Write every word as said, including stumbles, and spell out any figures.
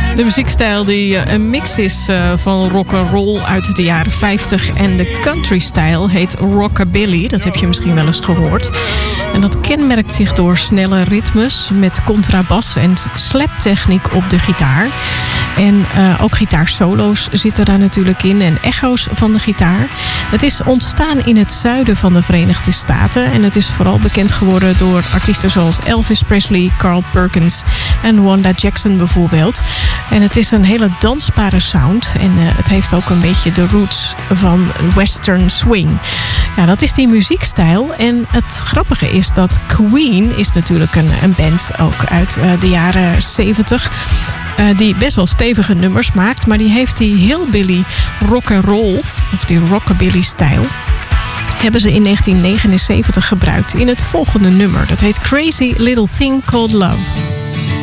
De muziekstijl die een mix is van rock'n'roll uit de jaren vijftig en de country-stijl heet rockabilly. Dat heb je misschien wel eens gehoord. En dat kenmerkt zich door snelle ritmes met contrabas en slaptechniek op de gitaar. En uh, ook gitaarsolo's zitten daar natuurlijk in en echo's van de gitaar. Het is ontstaan in het zuiden van de Verenigde Staten. En het is vooral bekend geworden door artiesten zoals Elvis Presley, Carl Perkins en Wanda Jackson bijvoorbeeld. En het is een hele dansbare sound. En uh, het heeft ook een beetje de roots van western swing. Ja, dat is die muziekstijl. En het grappige is dat Queen is natuurlijk een, een band ook uit uh, de jaren zeventig. Uh, die best wel stevige nummers maakt. Maar die heeft die hillbilly rock'n'roll, of die rockabilly stijl, hebben ze in negentien negenenzeventig gebruikt in het volgende nummer. Dat heet Crazy Little Thing Called Love.